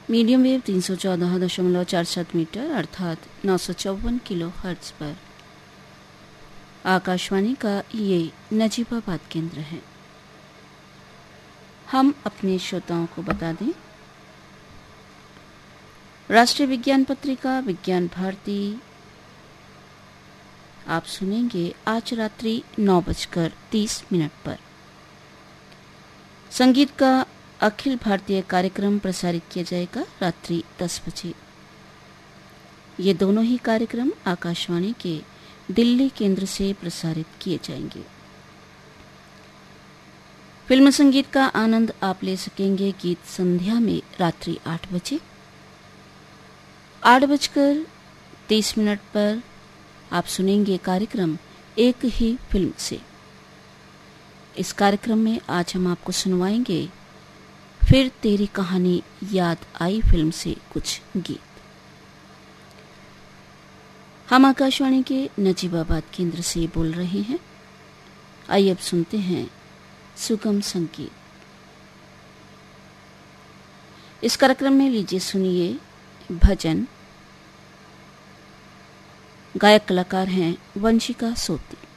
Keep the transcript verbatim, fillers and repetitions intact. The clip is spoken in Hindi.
मीडियम वेव तीन सौ चौदह दशमलव चार सात मीटर अर्थात नौ सौ चौवन किलो हर्ट्ज पर आकाशवाणी का ये नजीबाबाद केंद्र है। हम अपने श्रोताओं को बता दें, राष्ट्रीय विज्ञान पत्रिका विज्ञान भारती आप सुनेंगे आज रात्रि नौ बजकर तीस मिनट पर। संगीत का अखिल भारतीय कार्यक्रम प्रसारित किया जाएगा रात्रि दस बजे। ये दोनों ही कार्यक्रम आकाशवाणी के दिल्ली केंद्र से प्रसारित किए जाएंगे। फिल्म संगीत का आनंद आप ले सकेंगे गीत संध्या में रात्रि आठ बजे। आठ बजकर तीस मिनट पर आप सुनेंगे कार्यक्रम एक ही फिल्म से। इस कार्यक्रम में आज हम आपको सुनवाएंगे फिर तेरी कहानी याद आई फिल्म से कुछ गीत। हम आकाशवाणी के नजीबाबाद केंद्र से बोल रहे हैं। आइए अब सुनते हैं सुगम संगीत। इस कार्यक्रम में लीजिए सुनिए भजन। गायक कलाकार हैं वंशिका सोती।